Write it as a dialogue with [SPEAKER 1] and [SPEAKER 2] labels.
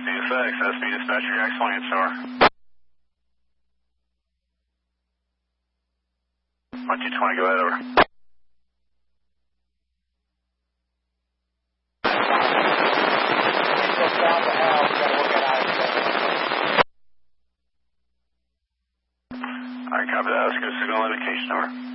[SPEAKER 1] SB dispatcher, Jackson 28 Star. 1220, go ahead, over. Alright, copy that. Let's go signal indication, over.